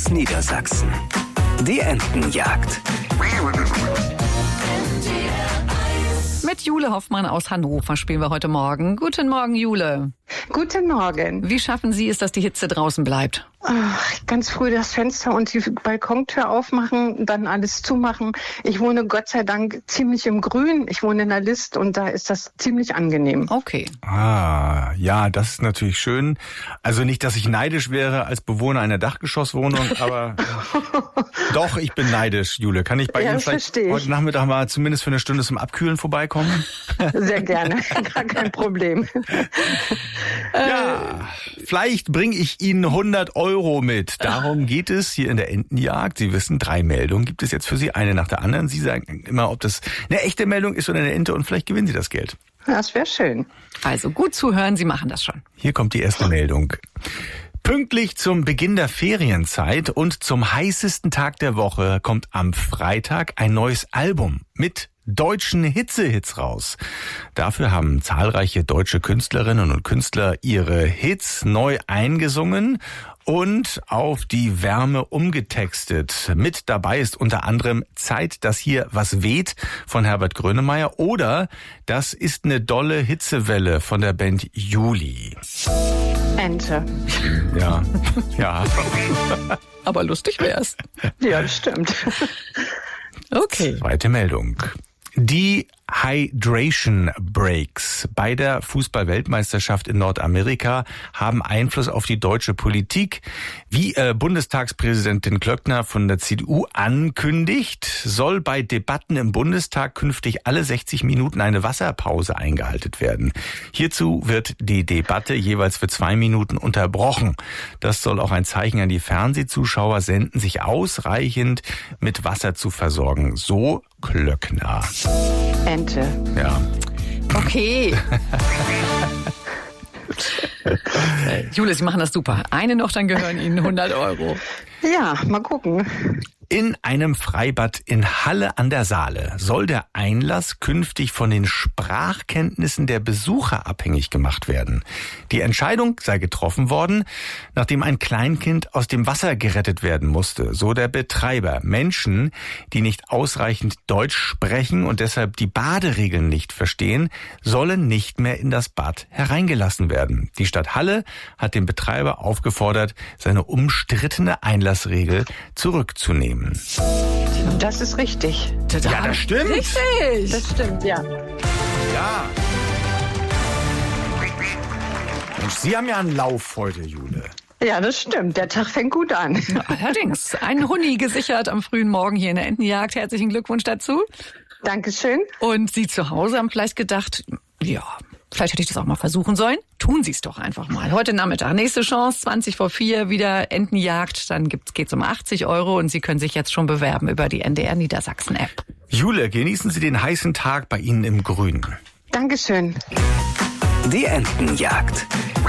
Niedersachsen. Die Entenjagd. Mit Jule Hoffmann aus Hannover spielen wir heute Morgen. Guten Morgen, Jule. Guten Morgen. Wie schaffen Sie es, dass die Hitze draußen bleibt? Ganz früh das Fenster und die Balkontür aufmachen, dann alles zumachen. Ich wohne Gott sei Dank ziemlich im Grün. Ich wohne in der List und da ist das ziemlich angenehm. Okay. Ja, das ist natürlich schön. Also nicht, dass ich neidisch wäre als Bewohner einer Dachgeschosswohnung, aber doch, ich bin neidisch, Jule. Kann ich bei Ihnen vielleicht heute Nachmittag mal zumindest für eine Stunde zum Abkühlen vorbeikommen? Sehr gerne, gar kein Problem. Ja, vielleicht bringe ich Ihnen 100 Euro mit. Darum geht es hier in der Entenjagd. Sie wissen, 3 Meldungen gibt es jetzt für Sie, eine nach der anderen. Sie sagen immer, ob das eine echte Meldung ist oder eine Ente und vielleicht gewinnen Sie das Geld. Das wäre schön. Also gut zuhören, Sie machen das schon. Hier kommt die erste Meldung. Pünktlich zum Beginn der Ferienzeit und zum heißesten Tag der Woche kommt am Freitag ein neues Album mit deutschen Hitzehits raus. Dafür haben zahlreiche deutsche Künstlerinnen und Künstler ihre Hits neu eingesungen und auf die Wärme umgetextet. Mit dabei ist unter anderem Zeit, dass hier was weht von Herbert Grönemeyer oder Das ist eine dolle Hitzewelle von der Band Juli. Ente. Ja. Aber lustig wär's. Ja, das stimmt. Okay. Zweite Meldung. Die Hydration Breaks bei der Fußball-Weltmeisterschaft in Nordamerika haben Einfluss auf die deutsche Politik. Wie Bundestagspräsidentin Klöckner von der CDU ankündigt, soll bei Debatten im Bundestag künftig alle 60 Minuten eine Wasserpause eingehalten werden. Hierzu wird die Debatte jeweils für 2 Minuten unterbrochen. Das soll auch ein Zeichen an die Fernsehzuschauer senden, sich ausreichend mit Wasser zu versorgen. So Klöckner. Ente. Ja. Okay. Jule, Sie machen das super. Eine noch, dann gehören Ihnen 100 Euro. Ja, mal gucken. In einem Freibad in Halle an der Saale soll der Einlass künftig von den Sprachkenntnissen der Besucher abhängig gemacht werden. Die Entscheidung sei getroffen worden, nachdem ein Kleinkind aus dem Wasser gerettet werden musste, so der Betreiber. Menschen, die nicht ausreichend Deutsch sprechen und deshalb die Baderegeln nicht verstehen, sollen nicht mehr in das Bad hereingelassen werden. Die Stadt Halle hat den Betreiber aufgefordert, seine umstrittene Einlassregel zurückzunehmen. Das ist richtig. Ja, das stimmt. Richtig. Das stimmt, ja. Ja. Mensch, Sie haben ja einen Lauf heute, Jule. Ja, das stimmt. Der Tag fängt gut an. Allerdings, ein Huni gesichert am frühen Morgen hier in der Entenjagd. Herzlichen Glückwunsch dazu. Dankeschön. Und Sie zu Hause haben vielleicht gedacht, ja, vielleicht hätte ich das auch mal versuchen sollen. Tun Sie es doch einfach mal. Heute Nachmittag. Nächste Chance, 20:04, wieder Entenjagd. Dann geht's um 80 Euro und Sie können sich jetzt schon bewerben über die NDR Niedersachsen App. Jule, genießen Sie den heißen Tag bei Ihnen im Grün. Dankeschön. Die Entenjagd.